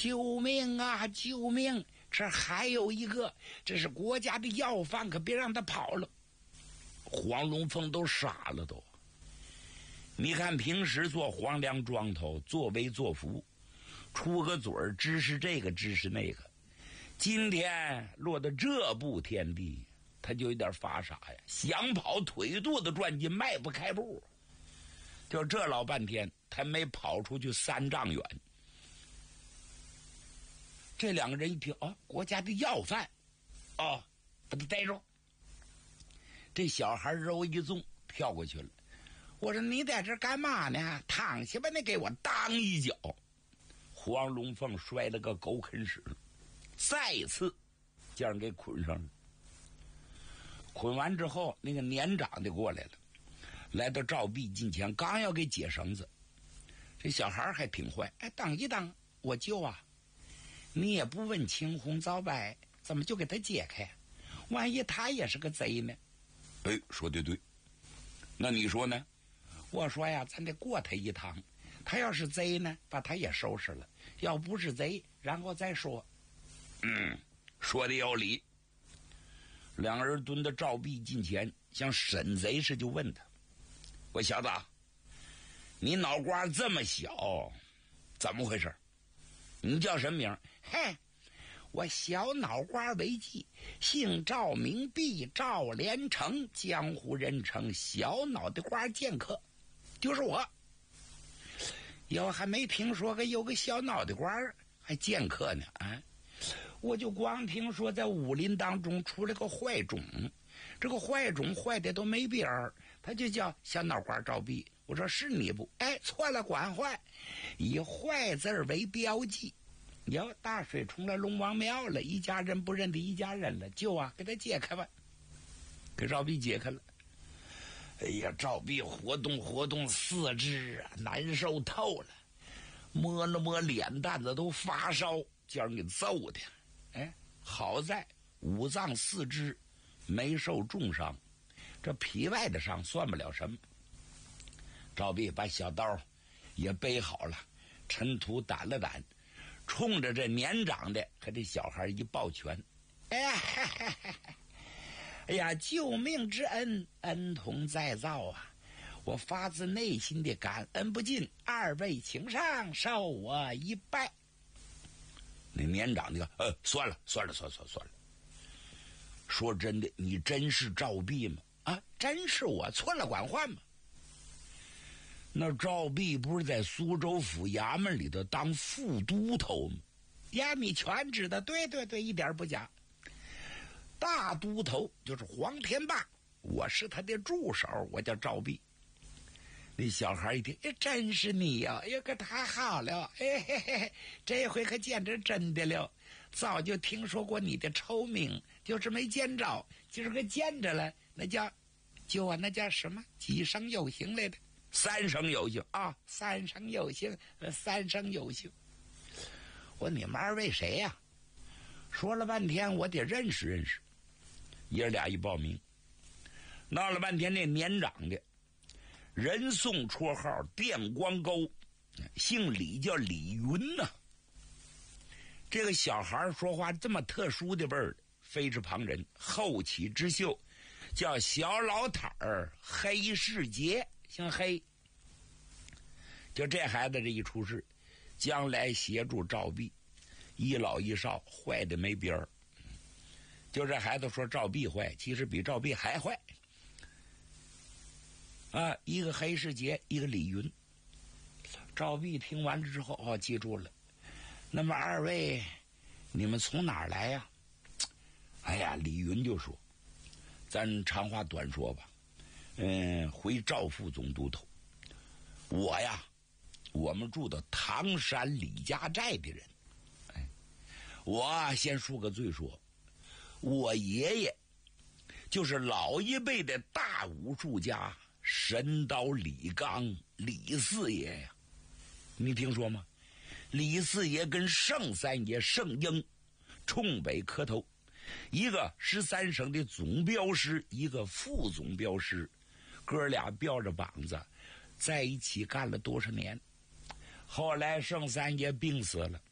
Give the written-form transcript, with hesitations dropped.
救命啊！救命！这还有一个，这是国家的要犯，可别让他跑了。黄龙凤都傻了都。你看平时做黄粱庄头，作威作福，出个嘴儿支持这个支持那个，今天落到这步天地，他就有点发傻呀，想跑腿肚子转筋，迈不开步。就这老半天，他没跑出去3丈远。这两个人一听，哦，国家的要犯，哦，把他逮住。这小孩揉一纵跳过去了。我说你在这干嘛呢？躺下吧，你给我当一脚。黄龙凤摔了个狗啃屎，再一次叫人给捆上了。捆完之后，那个年长的过来了，来到赵壁近前，刚要给解绳子，这小孩还挺坏，哎，等一等，我救啊！你也不问青红皂白，怎么就给他解开？万一他也是个贼呢？ 哎，说的对。那你说呢？ 我说呀，咱得过他一趟。他要是贼呢，把他也收拾了；要不是贼，然后再说。 说的有理。 两人蹲到赵壁近前，像审贼似的就问他：“ 我小子，你脑瓜这么小，怎么回事？你叫什么名？” 嘿，我小脑瓜为记，姓赵名弼，赵连成，江湖人称小脑袋瓜剑客，就是我。我还没听说过有个小脑袋瓜还剑客呢啊！我就光听说在武林当中出了个坏种，这个坏种坏的都没边儿，他就叫小脑瓜赵壁。我说是你不？哎，错了，管坏，以坏字为标记。有大水冲了龙王庙了，一家人不认得一家人了，就啊，给他解开吧。给赵壁解开了。哎呀，赵壁活动四肢啊，难受透了，摸了摸脸蛋子都发烧，叫人给揍的。哎，好在五脏四肢没受重伤，这皮外的伤算不了什么。赵壁把小刀也背好了，尘土掸了掸，冲着这年长的和这小孩一抱拳。哎呀，救命之恩，恩同再造啊！我发自内心的感恩不尽，二位请上，受我一拜。 那年长的算了。说真的，你真是赵壁吗？ 啊，真是我，错了管换吗？ 那赵壁不是在苏州府衙门里头当副都头吗？ 呀，你全知道，对，一点不假。大都头就是黄天霸，我是他的助手，我叫赵壁。那小孩一听，哎，真是你呀！哎呀，可太好了！哎嘿嘿，这回可见着真的了。早就听说过你的臭名，就是没见着，今儿个见着了，那叫那叫什么？几生有幸来的 ？3生有幸啊！3生有幸，3生有幸。我你们二位谁呀？说了半天，我得认识。爷俩一报名，闹了半天，那年长的人送绰号电光沟，姓李，叫李云呐。这个小孩说话这么特殊的味儿，非是旁人，后起之秀，叫小老坦儿黑世杰，姓黑。就这孩子这一出世，将来协助赵壁，一老一少，坏的没边儿。就这孩子说赵壁坏，其实比赵壁还坏啊！一个黑世杰，一个李云。赵壁听完了之后，哦，记住了。那么二位，你们从哪儿来呀？哎呀，李云就说：“咱长话短说吧，回赵副总督头。我呀，我们住的唐山李家寨的人。哎，我先说个罪说。我爷爷就是老一辈的大武术家神刀李刚，李四爷呀，你听说吗？李四爷跟盛三爷盛英冲北磕头，一个13省的总镖师，一个副总镖师，哥俩吊着膀子在一起干了多少年。后来盛三爷病死了，